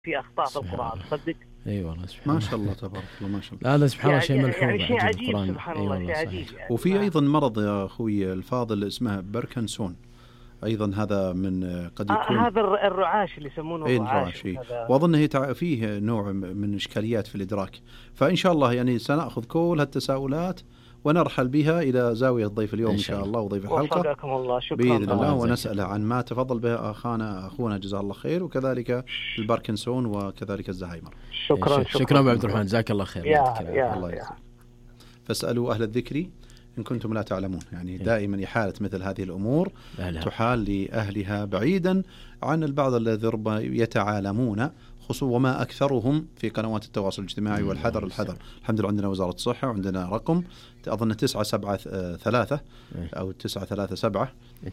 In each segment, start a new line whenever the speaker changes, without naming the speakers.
في أخطاء في القرآن تصدق؟
اي والله سبحان
ما شاء الله تبارك الله ما شاء الله.
هذا سبحان الله شيء ملحوظ
يعني شيء عجيب
القرآن.
سبحان الله شيء عجيب يعني.
وفي أيضا مرض يا أخوي الفاضل اسمه باركنسون أيضا، هذا من قد يكون
هذا الرعاش اللي يسمونه الرعاش،
وأظنه فيه نوع من إشكاليات في الإدراك. فإن شاء الله يعني سنأخذ كل هالتساؤلات ونرحل بها إلى زاوية ضيف اليوم إن شاء الله وضيف الحلقة بإذن الله، ونسأله عن ما تفضل به أخونا جزاه الله خير، وكذلك الباركنسون وكذلك الزهايمر.
شكرا أبو عبد الرحمن، جزاك الله خير.
الله يسلمك. فاسألوا أهل الذكر إن كنتم لا تعلمون. يعني دائما إحالة مثل هذه الأمور تحال لأهلها بعيدا عن البعض الذي ربما يتعالمون، خصوصا وما أكثرهم في قنوات التواصل الاجتماعي. والحذر الحمد لله عندنا وزارة الصحة وعندنا رقم أظن 973 أو 937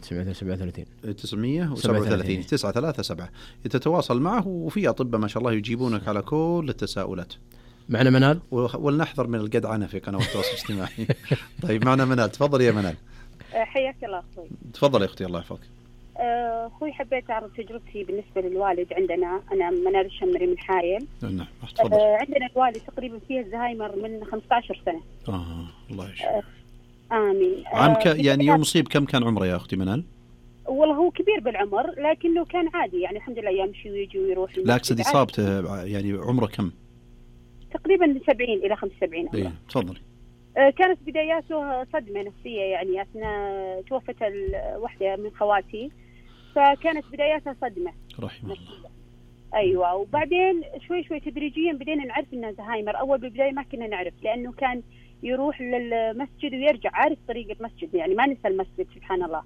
937 تتواصل معه، وفي أطباء ما شاء الله يجيبونك على كل التساؤلات.
معنا منال،
ولنحذر من الجدعنة في قنوات التواصل الاجتماعي. طيب معنا منال، تفضل يا منال.
حياك الله أخوي.
تفضل يا أختي الله يحفظك.
أخوي حبيت أعرض تجربتي بالنسبة للوالد عندنا. أنا منال الشمري من حايل.
نعم.
عندنا الوالد تقريبا فيه الزهايمر من 15 سنة.
الله يشفيه.
آمين.
يعني يوم مصيب كم كان عمره يا أختي منال؟
والله هو كبير بالعمر لكنه كان عادي يعني الحمد لله يمشي ويجي ويروح.
لا أقصد إصابته يعني عمره كم؟
تقريبا من 70 إلى 75.
إيه تفضل.
كانت بداياته صدمة نفسية يعني أثناء توفت واحدة من خواتي، فكانت بداياتها صدمة
رحمه الله.
أيوة. وبعدين شوي شوي تدريجيا بدينا نعرف إنه زهايمر. أول بالبداية ما كنا نعرف لأنه كان يروح للمسجد ويرجع عارف طريق المسجد، يعني ما نسى المسجد سبحان الله.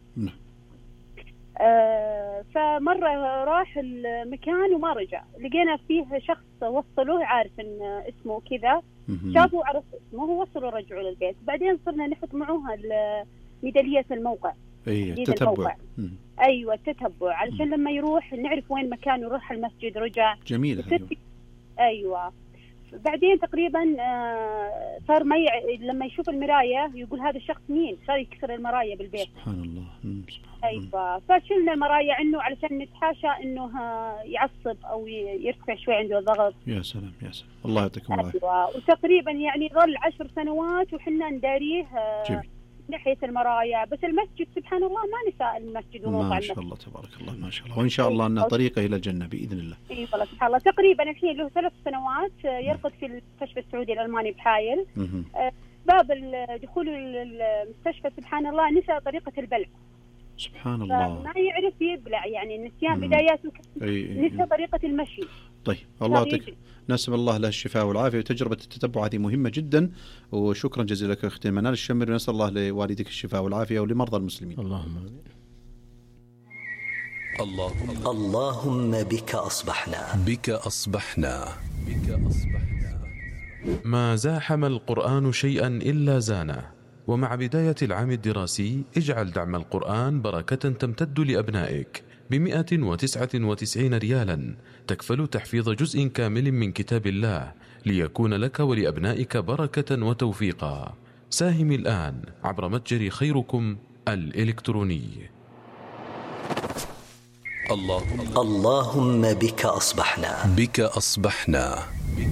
فمرة راح المكان وما رجع، لقينا فيه شخص وصلوه عارف إن اسمه كذا، شافوا عرف اسمه ووصلوا رجعوا للبيت. بعدين صرنا نحط معه ميدالية الموقع.
التتبع.
أيوة التتبع علشان لما يروح نعرف وين مكانه، يروح المسجد رجع.
جميل.
أيوة. بعدين تقريبا صار لما يشوف المراية يقول هذا الشخص مين، صار يكسر المراية بالبيت.
سبحان الله.
أيوة. فشلنا المراية عنه علشان نتحاشى إنه يعصب أو يرتفع شوي عنده الضغط.
يا سلام يا سلام، الله يعطيكم العافية.
أيوة. وتقريبا يعني ظل 10 سنوات وحنا نداريه ناحية المرايا، بس المسجد سبحان الله ما نسى المسجد وموقع المسجد.
ما شاء الله تبارك الله ما شاء الله، وإن شاء الله أنها طريقة إلى الجنة بإذن الله.
إيه والله سبحان الله. تقريبا الحين له 3 سنوات يرقد في المستشفى السعودي الألماني بحايل. باب دخول المستشفى سبحان الله نسى طريقة البلع.
سبحان الله.
ما يعرف يبلع يعني النسيان بداياته نسى طريقة المشي.
طيب الله نسأل الله له الشفاء والعافية. وتجربة التتبع هذه مهمة جدا، وشكرا جزيلا لك أختي منال الشمري، ونسأل الله لوالدك الشفاء والعافية ولمرضى المسلمين.
اللهم آمين.
اللهم بك أصبحنا.
ما زاحم القرآن شيئا إلا زانه. ومع بداية العام الدراسي اجعل دعم القرآن بركة تمتد لأبنائك ب199 ريالا تكفل تحفيظ جزء كامل من كتاب الله، ليكون لك ولأبنائك بركة وتوفيقا. ساهم الآن عبر متجر خيركم الإلكتروني.
اللهم بك أصبحنا.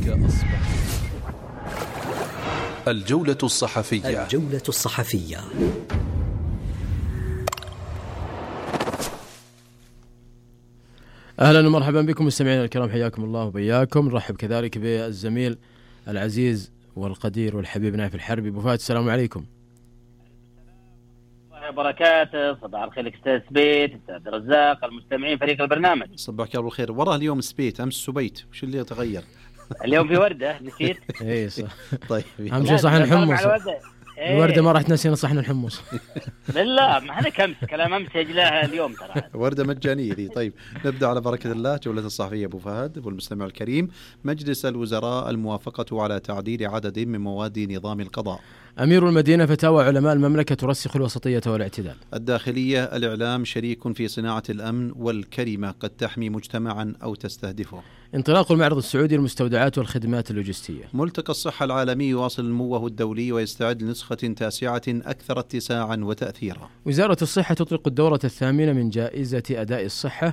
الجولة الصحفية.
أهلا ومرحبا بكم مستمعينا الكرام، حياكم الله وبياكم. نرحب كذلك بالزميل العزيز والقدير والحبيب نايف الحربي. أبو فهد السلام عليكم.
بركاته. صباح الخير أستاذ سبيت، أستاذ عبد الرزاق، المستمعين فريق البرنامج.
صباح الخير. وراه اليوم سبيت، أمس سبيت، وش اللي يتغير؟
اليوم في وردة نسيت.
اي صح.
طيب
أهم شيء صحن الحمص. الوردة ما راح تنسينا صحن الحمص.
لا ما احنا كلام أمس يجلاها اليوم ترى.
وردة مجانية دي. طيب نبدأ على بركة الله. جولة الصحفية أبو فهد والمستمع الكريم. مجلس الوزراء الموافقة على تعديل عدد من مواد نظام القضاء.
أمير المدينة فتاوى علماء المملكة ترسخ الوسطية والاعتدال.
الداخلية الإعلام شريك في صناعة الأمن، والكلمة قد تحمي مجتمعا أو تستهدفه.
انطلاق المعرض السعودي للمستودعات والخدمات اللوجستية.
ملتقى الصحة العالمي يواصل نموه الدولي ويستعد لنسخة تاسعة أكثر اتساعا وتأثيرا.
وزارة الصحة تطلق الدورة 8 من جائزة أداء الصحة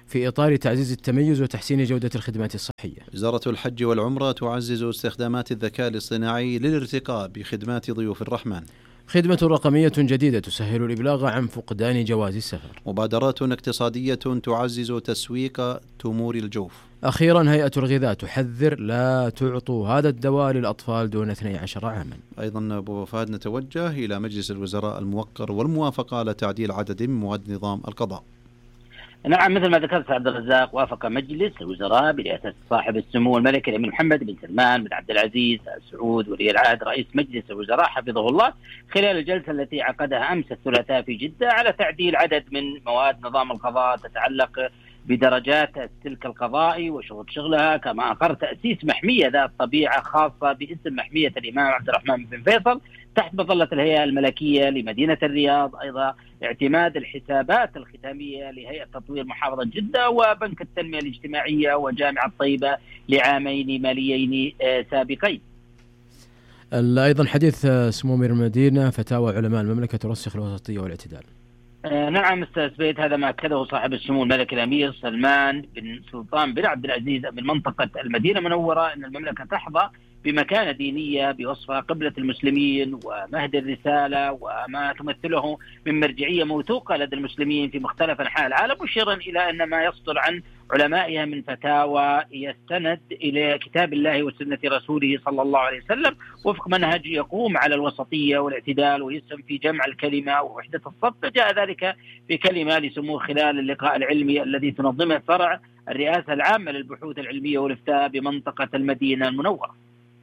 في إطار تعزيز التميز وتحسين جودة الخدمات الصحية.
وزارة الحج والعمرة تعزز استخدامات الذكاء الاصطناعي للارتقاء بخدمات ضيوف الرحمن.
خدمة رقمية جديدة تسهل الإبلاغ عن فقدان جواز السفر.
مبادرات اقتصادية تعزز تسويق تمور الجوف.
أخيرا هيئة الغذاء تحذر لا تعطوا هذا الدواء للأطفال دون 12 عاما.
أيضا أبو فهد نتوجه إلى مجلس الوزراء الموقر والموافقة على تعديل عدد من مواد نظام القضاء.
نعم، مثل ما ذكرت عبد الرزاق، وافق مجلس الوزراء برئاسة صاحب السمو الملكي الأمير محمد بن سلمان بن عبد العزيز آل سعود ولي العهد رئيس مجلس الوزراء حفظه الله خلال الجلسة التي عقدها أمس الثلاثاء في جدة على تعديل عدد من مواد نظام القضاء تتعلق بدرجات السلك القضائي وشروط شغلها، كما أقر تأسيس محمية ذات طبيعة خاصة باسم محمية الإمام عبد الرحمن بن فيصل تحت مظلة الهيئة الملكية لمدينة الرياض. أيضا اعتماد الحسابات الختامية لهيئة تطوير محافظة جدة وبنك التنمية الاجتماعية وجامعة طيبة لعامين ماليين سابقين.
أيضا حديث سمو أمير المدينة فتاوى علماء المملكة ترسخ الوسطية والاعتدال.
نعم أستاذ بيت، هذا ما أكده صاحب السمو الملكي الأمير سلمان بن سلطان بن عبد العزيز من منطقة المدينة المنورة أن المملكة تحظى بمكانة دينية بوصفها قبلة المسلمين ومهد الرسالة وما تمثله من مرجعية موثوقة لدى المسلمين في مختلف أنحاء العالم، مشيرا إلى أن ما يصدر عن علمائها من فتاوى يستند إلى كتاب الله وسنة رسوله صلى الله عليه وسلم وفق منهج يقوم على الوسطية والاعتدال ويسهم في جمع الكلمة ووحدة الصف. جاء ذلك في كلمة لسموه خلال اللقاء العلمي الذي تنظمه فرع الرئاسة العامة للبحوث العلمية والإفتاء بمنطقة المدينة المنورة.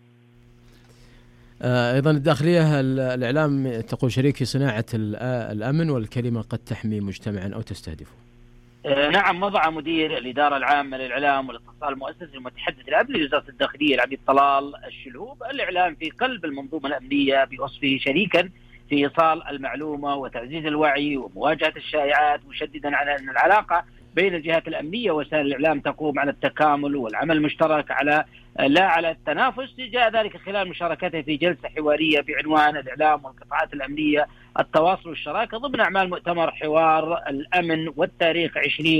أيضا الداخلية الإعلام تقول شريك في صناعة الأمن والكلمة قد تحمي مجتمعا أو تستهدفه.
نعم، وضع مدير الإدارة العامة للإعلام والاتصال المؤسسي المتحدث الأمني لوزارة الداخلية العميد طلال الشلهوب الإعلام في قلب المنظومة الأمنية بوصفه شريكا في إيصال المعلومة وتعزيز الوعي ومواجهة الشائعات، مشددا على أن العلاقة بين الجهات الأمنية ووسائل الإعلام تقوم على التكامل والعمل المشترك لا على التنافس. جاء ذلك خلال مشاركته في جلسة حوارية بعنوان الإعلام والقطاعات الأمنية التواصل والشراكة ضمن أعمال مؤتمر حوار الأمن والتاريخ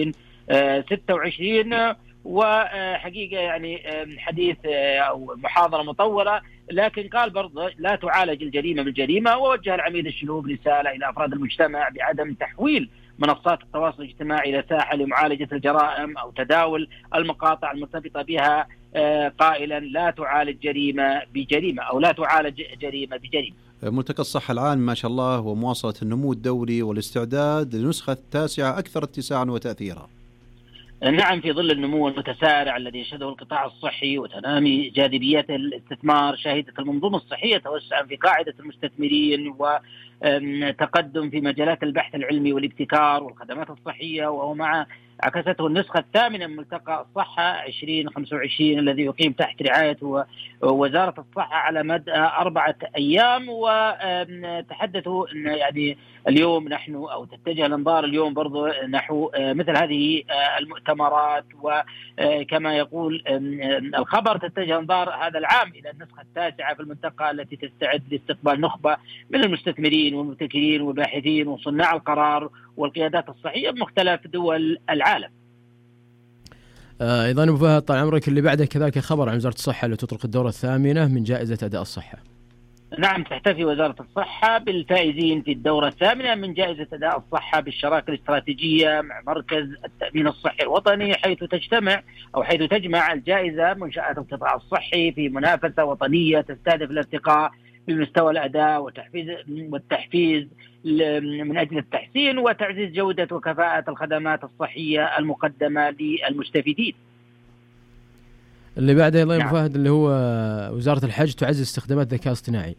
2026. وحقيقة يعني حديث أو محاضرة مطولة، لكن قال برضه لا تعالج الجريمة بالجريمة. ووجه العميد الشلهوب رسالة إلى أفراد المجتمع بعدم تحويل منصات التواصل الاجتماعي إلى ساحة لمعالجة الجرائم أو تداول المقاطع المرتبطة بها، قائلا لا تعالج جريمة بجريمة أو لا تعالج جريمة بجريمة.
ملتقى الصحة العام ما شاء الله ومواصلة النمو الدولي والاستعداد للنسخة التاسعة أكثر اتساعا وتأثيرا.
نعم، في ظل النمو المتسارع الذي يشهده القطاع الصحي وتنامي جاذبية الاستثمار، شهدت المنظومة الصحية توسعا في قاعدة المستثمرين وتقدم في مجالات البحث العلمي والابتكار والخدمات الصحية، وهو مع عكسته النسخة الثامنة من ملتقى الصحة 2025 الذي يقيم تحت رعاية وزارة الصحة على مدى 4 أيام. وتحدثوا أن يعني اليوم نحن أو تتجه الأنظار اليوم برضو نحو مثل هذه المؤتمرات، وكما يقول الخبر تتجه أنظار هذا العام إلى النسخة التاسعة في الملتقى التي تستعد لاستقبال نخبة من المستثمرين والمبتكرين والباحثين وصناع القرار والقيادات الصحية بمختلف دول العالم.
أيضا أبو فهد طال عمرك اللي بعده كذلك خبر عن وزارة الصحة اللي تطلق الدورة الثامنة من جائزة أداء الصحة.
نعم، تحتفي وزارة الصحة بالفائزين في الدورة الثامنة من جائزة أداء الصحة بالشراكة الاستراتيجية مع مركز التأمين الصحي الوطني، حيث تجمع الجائزة منشآت القطاع الصحي في منافسة وطنية تستهدف الارتقاء بمستوى الأداء والتحفيز من أجل التحسين وتعزيز جودة وكفاءة الخدمات الصحية المقدمة للمستفيدين.
اللي بعده الله أبو فهد اللي هو وزارة الحج تعزز استخدامات الذكاء الاصطناعي.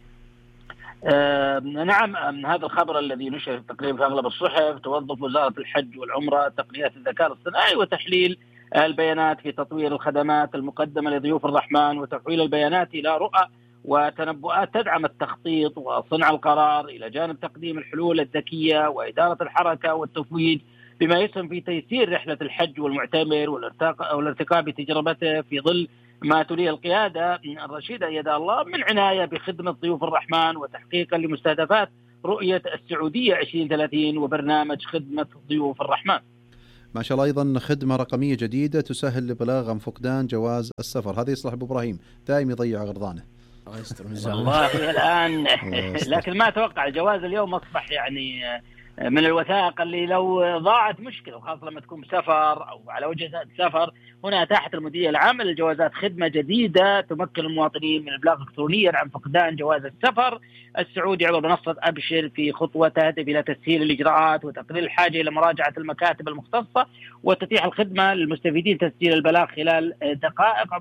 نعم، هذا الخبر الذي نشر تقريبا في أغلب الصحف. توظف وزارة الحج والعمرة تقنيات الذكاء الاصطناعي وتحليل البيانات في تطوير الخدمات المقدمة لضيوف الرحمن وتحويل البيانات إلى رؤى وتنبؤات تدعم التخطيط وصنع القرار، إلى جانب تقديم الحلول الذكية وإدارة الحركة والتفويض، بما يسهم في تيسير رحلة الحج والمعتمر والارتقاء بتجربته في ظل ما تليه القيادة الرشيدة يدا الله من عناية بخدمة ضيوف الرحمن وتحقيقا لمستهدفات رؤية السعودية 2030 وبرنامج خدمة ضيوف الرحمن.
ما شاء الله أيضا خدمة رقمية جديدة تسهل الإبلاغ عن فقدان جواز السفر. هذا يصلح أبو إبراهيم، دائم يضيع غرضانه.
والله الآن لكن ما أتوقع الجواز اليوم أصبح يعني من الوثائق اللي لو ضاعت مشكلة، وخاصة لما تكون بسفر أو على وجه سفر. هنا أتاحت المديرية العامة للجوازات خدمة جديدة تمكن المواطنين من الإبلاغ إلكترونيا عن فقدان جواز السفر السعودي عبر منصة أبشر، في خطوة تهدف إلى تسهيل الإجراءات وتقليل الحاجة إلى مراجعة المكاتب المختصة، وتتيح الخدمة للمستفيدين تسجيل البلاغ خلال دقائق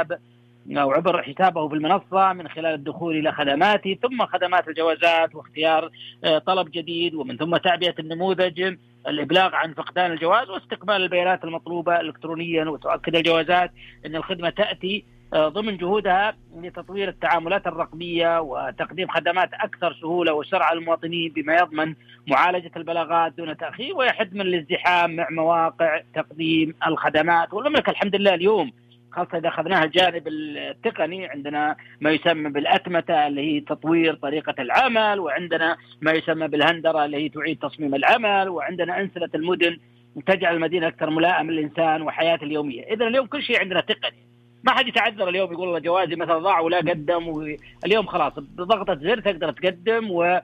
عبر حسابه في المنصة من خلال الدخول إلى خدماته، ثم خدمات الجوازات واختيار طلب جديد، ومن ثم تعبئة النموذج الإبلاغ عن فقدان الجواز واستقبال البيانات المطلوبة إلكترونيا. وتؤكد الجوازات أن الخدمة تأتي ضمن جهودها لتطوير التعاملات الرقمية وتقديم خدمات أكثر سهولة وسرعة للمواطنين، بما يضمن معالجة البلاغات دون تأخير ويحد من الازدحام مع مواقع تقديم الخدمات. والمملكة الحمد لله اليوم خاصة إذا أخذناها الجانب التقني عندنا ما يسمى بالأتمتة اللي هي تطوير طريقة العمل، وعندنا ما يسمى بالهندرة اللي هي تعيد تصميم العمل، وعندنا أنسنة المدن تجعل المدينة أكثر ملائمة للإنسان وحياته اليومية. إذا اليوم كل شيء عندنا تقني، ما حد يتعذر اليوم يقول الله جوازي مثلا ضاع ولا قدم. اليوم خلاص بضغطة زر تقدر تقدم، و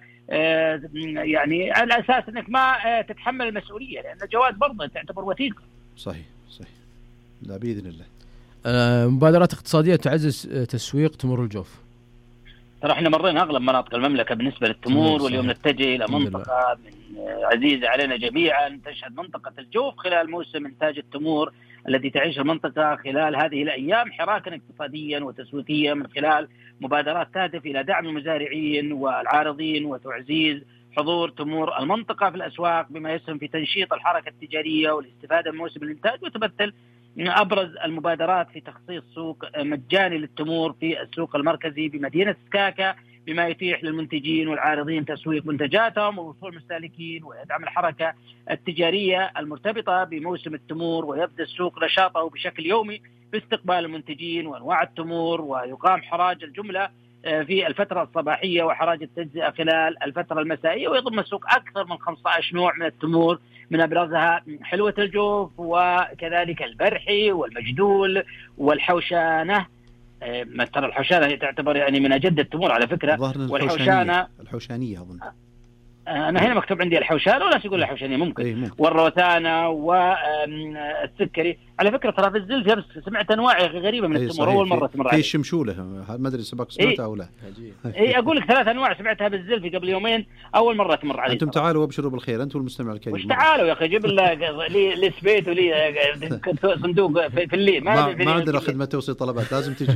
يعني على أساس أنك ما تتحمل المسؤولية، لأن الجواز برضه تعتبر وثيقة.
صحيح. لا بإذن الله.
مبادرات اقتصادية تعزز تسويق تمور الجوف.
ترى احنا مرينا اغلب مناطق المملكه بالنسبه للتمور، واليوم نتجه الى منطقه من عزيزه علينا جميعا تشهد منطقه الجوف خلال موسم انتاج التمور الذي تعيش المنطقه خلال هذه الايام حراكا اقتصاديا وتسويقيا من خلال مبادرات تهدف الى دعم المزارعين والعارضين وتعزيز حضور تمور المنطقه في الاسواق، بما يسهم في تنشيط الحركه التجاريه والاستفاده من موسم الانتاج. وتمثل من أبرز المبادرات في تخصيص سوق مجاني للتمور في السوق المركزي بمدينة سكاكا، بما يتيح للمنتجين والعارضين تسويق منتجاتهم ووصول مستهلكين، ويدعم الحركة التجارية المرتبطة بموسم التمور. ويبدأ السوق نشاطه بشكل يومي باستقبال المنتجين وأنواع التمور، ويقام حراج الجملة في الفترة الصباحية وحراج التجزئة خلال الفترة المسائية. ويضم السوق أكثر من 15 نوع من التمور، من أبرزها حلوة الجوف وكذلك البرحي والمجدول والحوشانة. ترى الحوشانة تعتبر يعني من أجد التمور على فكرة.
الحوشانية أظن
أنا هنا مكتوب عندي الحوشانة، ولا يقول الحوشانية ممكن. والروثانة والسكري على فكرة. ترى في الزلفي سمعت أنواع غريبة من التمور أول مرة تمر علي.
في الشمشولة ما أدري سبق سمعتها أو لا.
أقول لك 3 أنواع سمعتها بالزلفي قبل يومين أول مرة تمر علي.
أنتم تعالوا وابشروا بالخير أنتم المستمع الكريم.
وش تعالوا يا أخي جيب لي سبيت ولي صندوق في اللي
ما عندنا خدمة توصيل طلبات لازم تجي.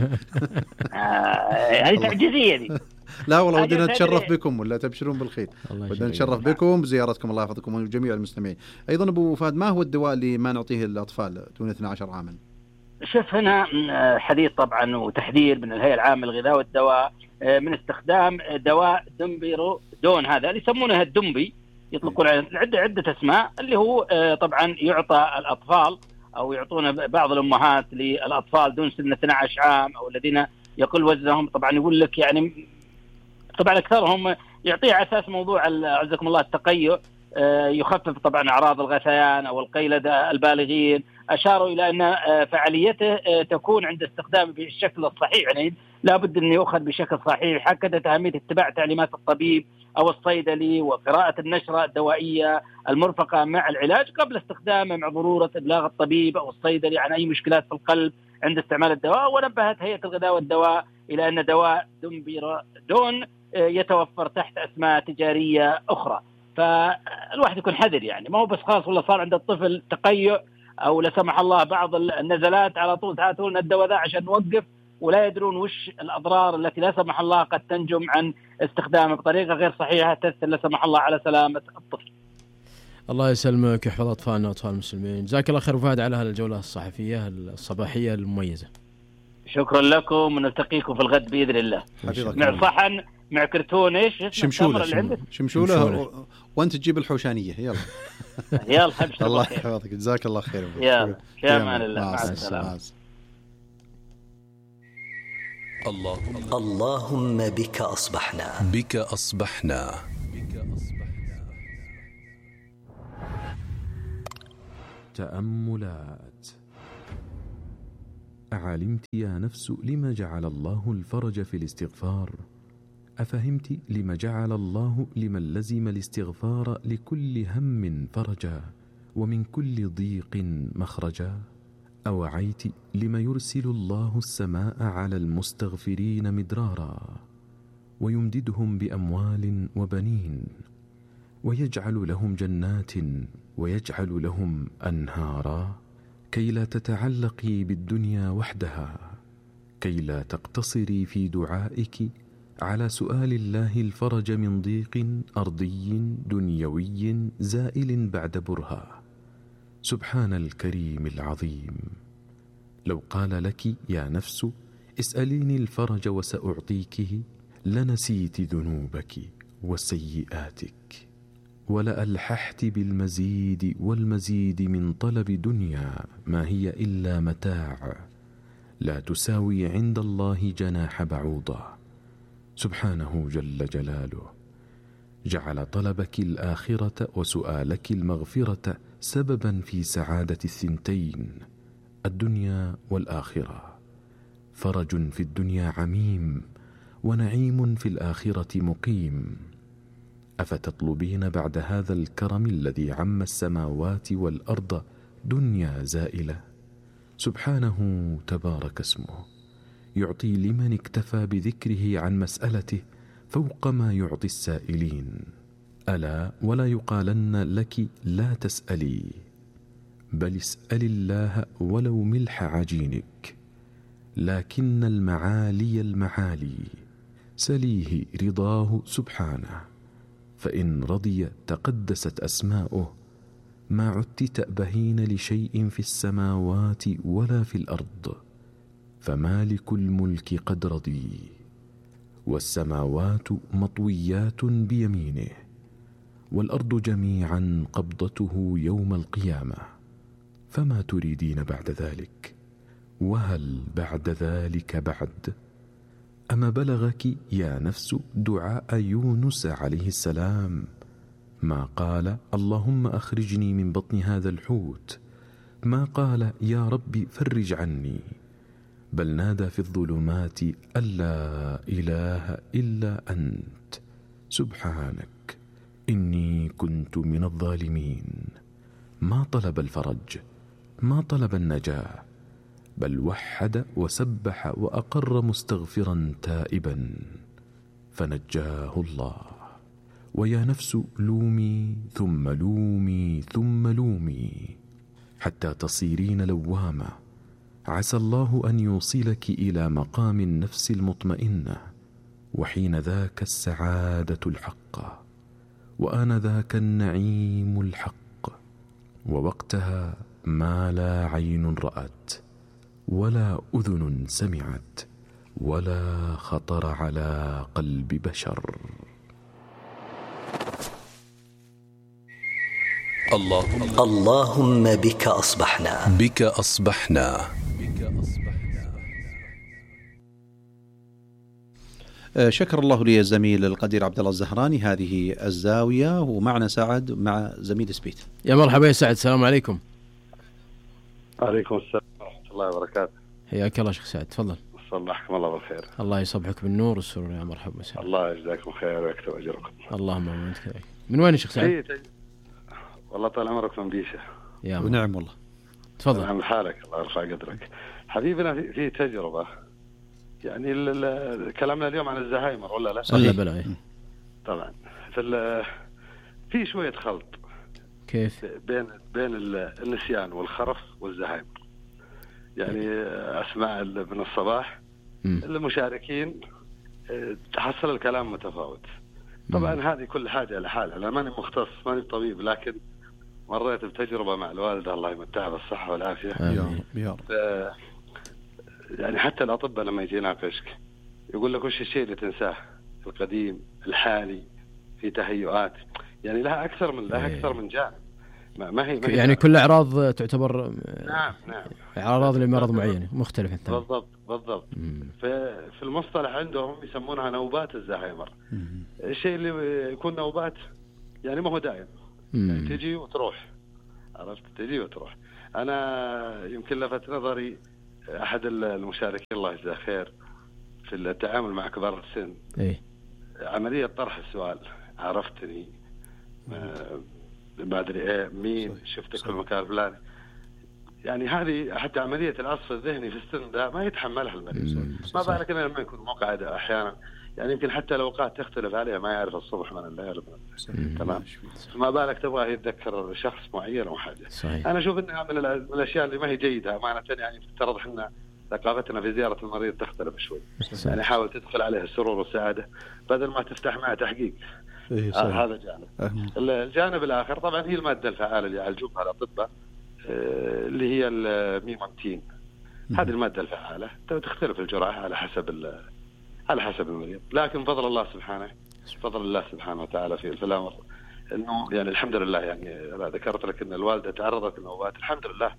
هذه تعجيزية دي.
لا والله ودنا نتشرف بكم ولا تبشرون بالخير. ودنا نتشرف بكم بزيارتكم، الله يحفظكم وجميع المستمعين. أيضا أبو فهد، ما هو الدواء اللي ما نعطيه للأطفال دون 12 عاما؟
شوف هنا حديث طبعا وتحذير من الهيئة العامة للغذاء والدواء من استخدام دواء دمبيرودون، هذا اللي يسمونه الدمبي، يطلقون عليه عدة أسماء، اللي هو طبعا يعطى الأطفال أو يعطون بعض الأمهات للأطفال دون سن 12 عام أو الذين يقل وزنهم. طبعا يقول لك يعني طبعا أكثرهم يعطيه على أساس موضوع عزكم الله التقيؤ، يخفف طبعا أعراض الغثيان أو القيلدة البالغين. أشاروا إلى أن فعاليته تكون عند استخدامه بالشكل الصحيح، يعني لابد أن يؤخذ بشكل صحيح. حكت أهمية اتباع تعليمات الطبيب أو الصيدلي وقراءة النشرة الدوائية المرفقة مع العلاج قبل استخدامه، مع ضرورة إبلاغ الطبيب أو الصيدلي عن أي مشكلات في القلب عند استعمال الدواء. ونبهت هيئة الغذاء والدواء إلى أن دواء دمبيرودون يتوفر تحت أسماء تجارية أخرى، فالواحد يكون حذر. يعني ما هو بس خلاص والله صار عند الطفل تقيؤ أو لا سمح الله بعض النزلات على طول هاتوا لنا الدواء ذا عشان نوقف، ولا يدرون وش الأضرار التي لا سمح الله قد تنجم عن استخدامه بطريقة غير صحيحة تأثر لا سمح الله على سلامة الطفل.
الله يسلمك ويحفظ أطفالنا وأطفال المسلمين. جزاك الله خير فهد على هالجولة الصحفية الصباحية المميزة.
شكرا لكم ونلتقيكم في الغد بإذن الله. مع صحن مع كرتون ايش
شمشولة وانت تجيب الحوشانية.
يلا
الله يحفظك، جزاك الله خير.
يلا في امان الله، مع السلامة.
اللهم بك أصبحنا
تأملات. أعلمت يا نفس لما جعل الله الفرج في الاستغفار؟ أفهمت لما جعل الله لمن لزم الاستغفار لكل هم فرجا ومن كل ضيق مخرجا؟ أوعيت لما يرسل الله السماء على المستغفرين مدرارا ويمددهم بأموال وبنين ويجعل لهم جنات ويجعل لهم أنهارا كي لا تتعلقي بالدنيا وحدها، كي لا تقتصري في دعائك على سؤال الله الفرج من ضيق أرضي دنيوي زائل بعد برهة. سبحان الكريم العظيم. لو قال لك يا نفس اسأليني الفرج وسأعطيكه لنسيت ذنوبك وسيئاتك ولألححت بالمزيد والمزيد من طلب دنيا ما هي إلا متاع لا تساوي عند الله جناح بعوضة. سبحانه جل جلاله جعل طلبك الآخرة وسؤالك المغفرة سببا في سعادة الثنتين الدنيا والآخرة. فرج في الدنيا عميم ونعيم في الآخرة مقيم. أفتطلبين بعد هذا الكرم الذي عم السماوات والأرض دنيا زائلة؟ سبحانه تبارك اسمه يعطي لمن اكتفى بذكره عن مسألته فوق ما يعطي السائلين. ألا ولا يقالن لك لا تسألي، بل اسأل الله ولو ملح عجينك. لكن المعالي المعالي سليه رضاه سبحانه، فإن رضي تقدست أسماؤه. ما عدت تأبهين لشيء في السماوات ولا في الأرض، فمالك الملك قد رضي، والسماوات مطويات بيمينه، والأرض جميعا قبضته يوم القيامة. فما تريدين بعد ذلك؟ وهل بعد ذلك بعد؟ أما بلغك يا نفس دعاء يونس عليه السلام؟ ما قال اللهم أخرجني من بطن هذا الحوت، ما قال يا رب فرج عني، بل نادى في الظلمات ألا إله إلا أنت سبحانك إني كنت من الظالمين. ما طلب الفرج، ما طلب النجاة، بل وحد وسبح وأقر مستغفرا تائبا فنجاه الله. ويا نفس لومي ثم لومي ثم لومي حتى تصيرين لوامة. عسى الله أن يوصلك إلى مقام النفس المطمئنة، وحين ذاك السعادة الحق، وآن ذاك النعيم الحق، ووقتها ما لا عين رأت ولا أذن سمعت ولا خطر على قلب بشر.
اللهم بك أصبحنا،
بك أصبحنا.
شكر الله لي الزميل القدير عبد الله الزهراني هذه الزاوية، ومعنا سعد مع زميل سبيت.
يا مرحبا يا سعد، السلام عليكم.
عليكم السلام ورحمة الله وبركاته.
حياك الله شيخ سعد، تفضل.
صبحكم الله بالخير.
الله يصبحك بالنور والسرور، يا مرحبا سعد.
الله يجزاكم خير ويكتب أجركم.
اللهم امين. من وين يا شيخ سعد؟
والله طال عمرك من بيشه.
يا
ونعم والله.
تفضل.
نعم حالك، الله يرفع قدرك. حبيبنا في تجربة، يعني كلامنا اليوم عن الزهايمر ولا لا؟
صحيح. بلا
طبعا في شوية خلط.
كيف؟
بين النسيان والخرف والزهايمر. يعني أسماء من الصباح المشاركين تحصل الكلام متفاوت. طبعا هذه كل حاجة لحالها. أنا ماني مختص، ماني طبيب، لكن مريت بتجربة مع الوالدة الله يمتعها بالصحة والعافية. يعني حتى الأطباء لما يجي يناقشك يقول لك وش الشيء اللي تنساه؟ القديم، الحالي، في تهيؤات، يعني لها أكثر من جانب. ما هي
يعني كل أعراض تعتبر
نعم
أعراض لمرض معين مختلف عن الثاني.
بالضبط. في المصطلح عندهم يسمونها نوبات الزهايمر. الشيء اللي يكون نوبات يعني ما هو دائم، يعني تجي وتروح، عرفت، تجي وتروح. أنا يمكن لفت نظري أحد المشاركين الله يجزاه خير في التعامل مع كبار السن. عملية طرح السؤال، عرفتني ما أدري إيه مين، شفتك في المكان الفلاني. يعني هذه حتى عملية العصف الذهني في السن ده ما يتحملها المريض، ما بالك لما يكون مقعد أحيانا، يعني يمكن حتى الأوقات تختلف عليها، ما يعرف الصبح من الليل. تمام، ما بالك تبغى يتذكر شخص معين أو حاجة. أنا أشوف أنها من الأشياء اللي ما هي جيدة أمانة. يعني تفترض إحنا ثقافتنا في زيارة المريض تختلف شوي، يعني حاول تدخل عليه السرور والسعادة بدل ما تفتح معه تحقيق. هذا جانب. الجانب الآخر طبعا هي المادة الفعالة اللي يعالجوها الأطباء اللي هي الميمونتين. هذه المادة الفعالة تختلف الجرعة على حسب المريض، لكن فضل الله سبحانه وتعالى في الأمر إنه يعني الحمد لله. يعني أنا ذكرت لك إن الوالدة تعرضت لنوبات، الحمد لله.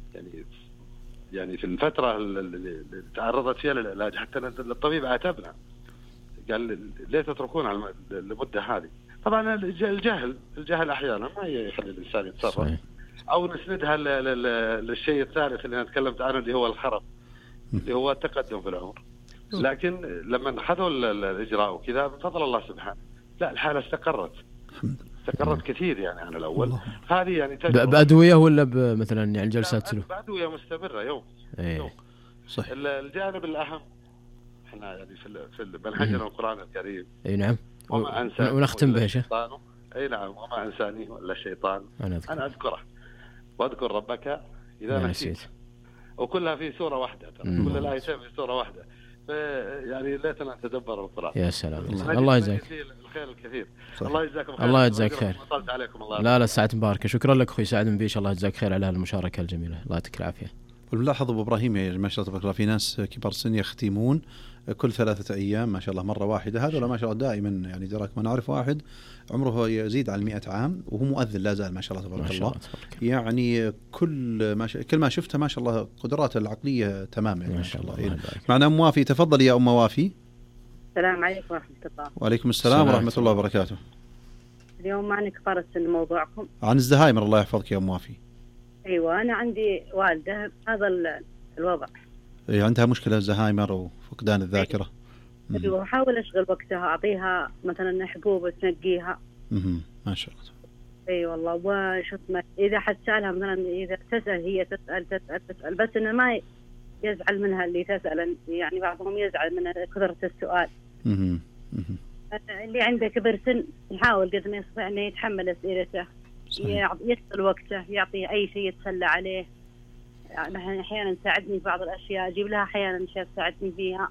يعني في الفترة اللي تعرضت فيها للعلاج حتى الطبيب عاتبنا، قال ليه تتركونها لمدة هذه. طبعا الجهل أحيانا ما يخلي الإنسان يتصرف، أو نسندها للشيء الثالث اللي أنا تكلمت عنه اللي هو الخرف، اللي هو التقدم في العمر. لكن لما أخذوا الإجراء وكذا بفضل الله سبحانه، لا الحالة استقرت كثير يعني عن الأول. هذه يعني
بأدوية ولا مثلا يعني جلسات سلوك؟
بأدوية مستمرة يوم.
صحيح.
الجانب الأهم احنا يعني في منهجنا القرآن الكريم.
نعم. ونختم به شيخ.
نعم. وما أنسانيه إلا الشيطان أنا أذكره واذكر ربك إذا نسيت. وكلها في سورة واحدة، كل الآيتين في سورة واحدة. يعني ليتنا نتدبر القرآن.
يا سلام. الله يجزاك
الخير الكثير. الله يجزاكم خير.
الله يجزاك خير.
وصلت عليكم الله.
لا ساعة مباركة. شكرا لك أخوي سعد بن بيش، الله يجزاك خير على المشاركة الجميلة. الله يعطيك العافية.
والملاحظ أبو إبراهيم يا ما شاء الله تبارك الله في ناس كبار سن يختمون كل 3 أيام ما شاء الله مرة واحدة. هذا ما شاء الله دائما يعني دراك ما نعرف واحد عمره يزيد على 100 عام وهو مؤذن لا زال ما شاء الله تبارك الله. يعني كل ما شفته ما شاء الله قدراته العقلية تمام يعني ما شاء الله. معنا أم وافي، تفضل يا أم وافي.
السلام عليكم ورحمة الله.
وعليكم السلام ورحمة الله وبركاته.
اليوم معنا كبار السن موضوعكم
عن الزهايمر. الله يحفظك يا أم وافي.
أيوة أنا عندي والدة هذا الوضع.
عندها مشكلة الزهايمر وفقدان الذاكرة.
أيوة أحاول أشغل وقتها، أعطيها مثلا حبوب تنقيها.
ما شاء الله.
أي والله. وشوف إذا حد سألها مثلا، إذا تسأل هي تسأل بس إنه ما يزعل منها اللي تسأل، يعني بعضهم يزعل من كثرة السؤال. اللي عنده كبر سن نحاول قد ما يستطيع إنه يتحمل أسئلته، يسأل وقته، يعطيه أي شيء يتسلى عليه. يعني أحيانا تساعدني في بعض الأشياء، أجيب لها أحيانا شيء تساعدني فيها.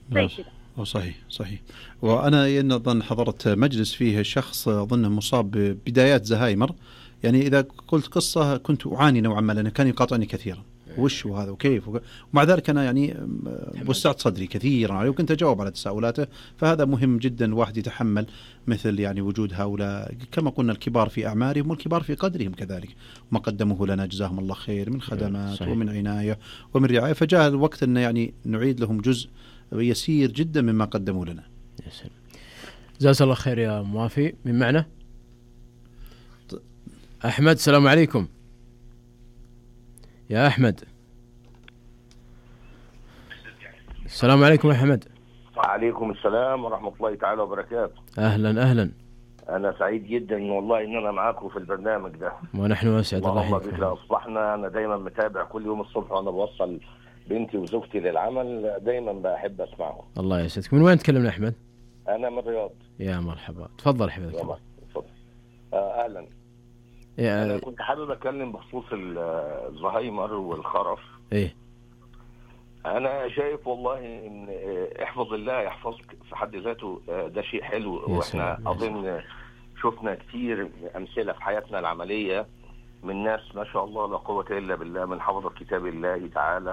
صحيح. وأنا أظن حضرت مجلس فيه شخص أظن مصاب ببدايات زهايمر. يعني إذا قلت قصة كنت أعاني نوعا ما لأنه كان يقاطعني كثيرا، وش وهذا وكيف ومع ذلك أنا يعني وسعت صدري كثيرا عليه وكنت أجاوب على تساؤلاته. فهذا مهم جدا الواحد يتحمل مثل يعني وجود هؤلاء كما قلنا الكبار في أعمارهم والكبار في قدرهم كذلك، وما قدموه لنا جزاهم الله خير من خدمات ومن عناية ومن رعاية. فجاء الوقت أن يعني نعيد لهم جزء يسير جدا مما قدموا لنا.
يا سلام. جزاك الله خير يا موافي. من معنا أحمد. السلام عليكم يا أحمد. السلام عليكم أحمد.
وعليكم السلام ورحمة الله تعالى وبركاته.
أهلا.
أنا سعيد جدا والله إن أنا معاكم في البرنامج ده،
ونحن أسعد. الله
بك أصبحنا. أنا دايما متابع كل يوم الصبح وأنا بوصل بنتي وزوجتي للعمل، دايما بحب أسمعهم. الله
يسعدك. من وين تكلمنا أحمد؟
أنا من الرياض.
يا مرحبا، تفضل حبيبي.
تفضل. أهلا. أنا كنت حابب أتكلم بخصوص الزهايمر والخرف. أنا شايف والله إن احفظ الله يحفظك في حد ذاته ده شيء حلو. وإحنا أظن شفنا كتير أمثلة في حياتنا العملية من ناس ما شاء الله لا قوة إلا بالله من حفظ كتاب الله تعالى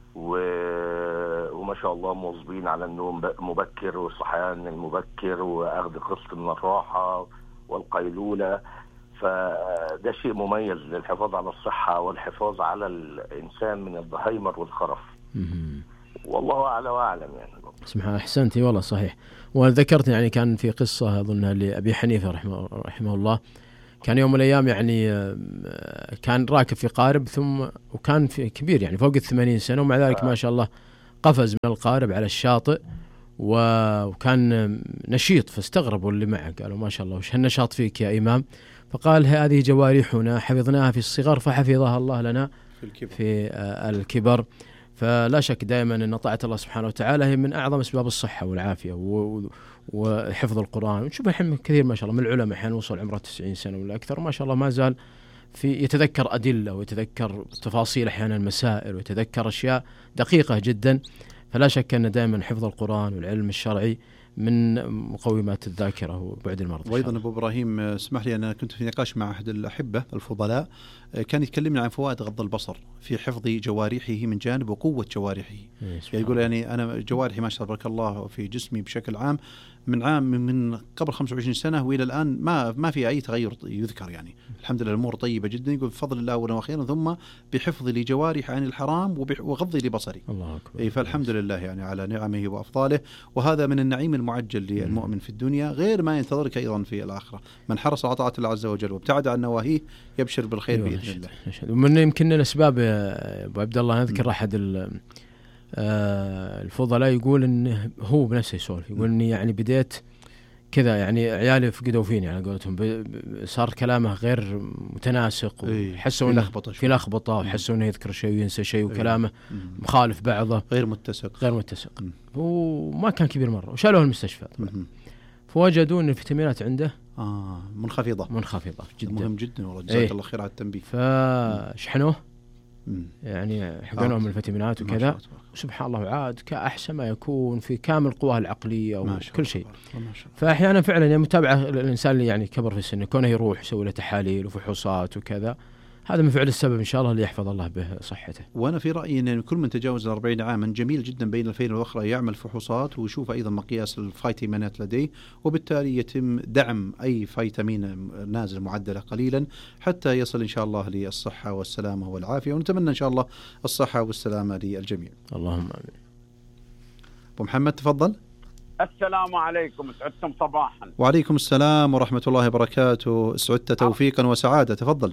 وما شاء الله مواظبين على النوم مبكر والصحيان المبكر وأخذ قسط من الراحة والقيلولة. فده شيء مميز للحفاظ على الصحة والحفاظ على الإنسان من الزهايمر والخرف. والله أعلى وأعلم يعني.
سبحان. أحسنتي والله صحيح. وذكرت يعني كان في قصة أظنها لأبي حنيفة رحمه الله، كان يوم من الأيام يعني كان راكب في قارب وكان في كبير يعني فوق 80 سنة، ومع ذلك ما شاء الله قفز من القارب على الشاطئ وكان نشيط، فاستغربوا اللي معه قالوا ما شاء الله وش هالنشاط فيك يا إمام؟ فقال هذه جوارحنا حفظناها في الصغر فحفظها الله لنا في الكبر. فلا شك دائما أن طاعة الله سبحانه وتعالى هي من أعظم أسباب الصحة والعافية وحفظ القرآن. ونشوف الحين كثير ما شاء الله من العلماء أحيانا وصل عمره 90 سنة ولا أكثر ما شاء الله ما زال يتذكر أدلة ويتذكر تفاصيل أحيانا المسائل ويتذكر أشياء دقيقة جدا. فلا شك أن دائما حفظ القرآن والعلم الشرعي من مقومات الذاكرة وبعد المرض.
وأيضا أبو إبراهيم اسمح لي، أنا كنت في نقاش مع أحد الأحبة الفضلاء كان يتكلمنا عن فوائد غض البصر في حفظ جوارحه من جانب وقوة جوارحه. يعني يقول يعني أنا جوارحي ما شاء الله بارك الله في جسمي بشكل عام من قبل 25 سنة وإلى الآن ما في أي تغير يذكر، يعني الحمد لله الأمور طيبة جدا. يقول بفضل الله أولا وأخيرا ثم بحفظ لجوارح عن الحرام وغض لبصري. الله أكبر. فالحمد لله يعني على نعمه وأفضاله، وهذا من النعيم المعجل للمؤمن في الدنيا غير ما ينتظرك أيضا في الآخرة. من حرص على طاعة الله عز وجل وابتعد عن نواهيه يبشر بالخير بإذن الله.
ومن يمكن الأسباب يا أبو عبد الله نذكر أحد الفضلاء يقول إنه هو بنفسه يسولف يقول إني يعني بديت كذا يعني عيالي فقدوا فيني على قولتهم، صار كلامه غير متناسق وحسوا إنه في لخبطة وحسوا إنه يذكر شيء وينسى شيء وكلامه مخالف بعضه
غير متسق
وما كان كبير مرة وشالوه المستشفى. فوجدوا إن الفيتامينات عنده
منخفضة
جدا.
مهم جدا والله جزاك الله خير على التنبيه.
فشحنوه يعني حقنوه من الفيتامينات وكذا سبحان الله عاد كأحسن ما يكون في كامل قواه العقلية وكل شيء. فأحيانا فعلا يعني متابعة الإنسان اللي يعني كبر في السن كونه يروح يسوي له تحاليل وفحوصات وكذا هذا من فعل السبب إن شاء الله اللي يحفظ الله به صحته.
وأنا في رأيي أن كل من تجاوز 40 عاما جميل جدا بين الفين والأخرى يعمل فحوصات ويشوف أيضا مقياس الفيتامينات لديه، وبالتالي يتم دعم أي فيتامين نازل معدله قليلا حتى يصل إن شاء الله للصحة والسلامة والعافية، ونتمنى إن شاء الله الصحة والسلامة للجميع.
اللهم آمين.
أبو محمد تفضل.
السلام عليكم، سعدتم صباحا.
وعليكم السلام ورحمة الله وبركاته، سعدت توفيقا وسعادة. تفضل.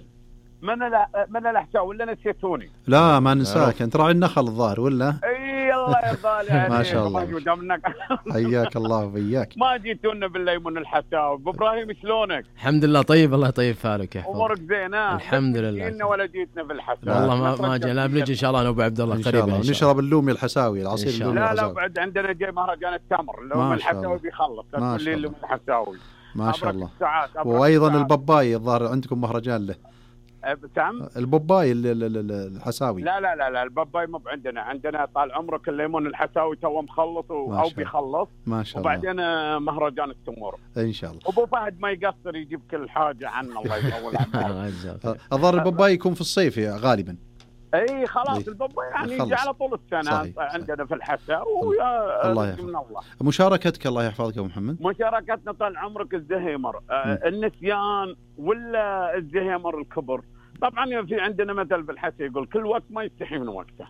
من الأحساء ولا نسيتوني؟
لا ما ننساك، أنت راعي النخل الظاهر ولا؟
اي الله يرضى عليك.
ما شاء الله حياك الله وبياك.
ما جيتونا بالليمون الحساوي. ابو ابراهيم شلونك؟
الحمد لله طيب، الله يطيب فالك.
امورك زينه؟
الحمد لله.
جينا ولا جيتنا في الحساوي؟
والله ما جينا، بنجي ان شاء الله انا وابو عبد الله قريبا
نشرب اللومي الحساوي العصير اللومي
لا بعد عندنا جاي مهرجان التمر اللومي الحساوي بيخلص تقول لي اللومي الحساوي
ما شاء الله. وايضا الباباي الظاهر عندكم مهرجان له. الباباي الحساوي.
لا الباباي مو عندنا طال عمرك الليمون الحساوي تو مخلص او بيخلص
ما شاء الله.
وبعدين مهرجان التمور
ان شاء الله.
ابو فهد ما يقصر يجيب كل حاجه عنا الله يطول عمره.
الظاهر الباباي يكون في الصيف غالبا.
اي خلاص الباباي يعني يجي على طول السنه. صحيح. عندنا في الحساء ويا
الله يحفظك. مشاركتك الله يحفظك يا ابو محمد.
مشاركتنا طال عمرك الزهيمر النسيان ولا الزهيمر الكبر. طبعا في عندنا مثل بالحسي يقول كل وقت ما يستحي من وقته.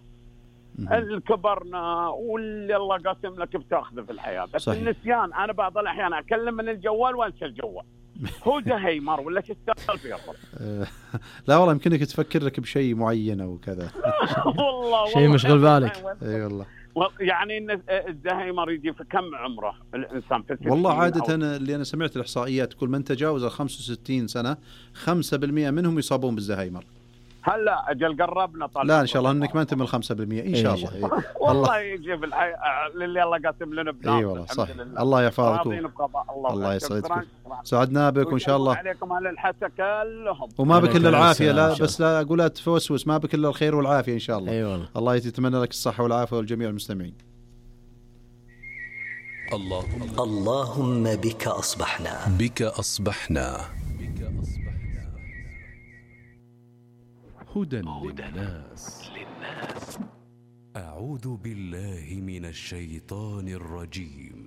الكبرنا واللي الله قاسم لك بتاخذه في الحياه، بس صحيح. النسيان انا بعض الاحيان اكلم من الجوال وانسى الجوال. هو زهيمر ولا شو السالفه يا رب؟
لا والله يمكنك تفكر لك بشيء معين وكذا.
والله
شيء مشغل بالك.
اي والله.
يعني الزهايمر يجي في كم عمره الانسان في
والله عاده اللي انا سمعت الاحصائيات كل من تجاوز 65 سنه 5% منهم يصابون بالزهايمر.
هلا اجل قربنا طالع.
لا ان شاء الله انك ما انت من 5% ان شاء الله.
والله يجي في الحياه اللي الله قاسم لنا بنعمه.
اي والله صح. الله يحفظك. الله يسعدك. سعدنا بك وان شاء الله.
عليكم اهل الحسا كلهم.
وما بك الا العافيه. لا بس لا اقول لا تفوسوس، ما بك الا الخير والعافيه ان شاء الله.
اي والله.
الله يتمنى لك الصحه والعافيه والجميع المستمعين.
اللهم بك أصبحنا
هدى للناس. أعوذ بالله من الشيطان الرجيم.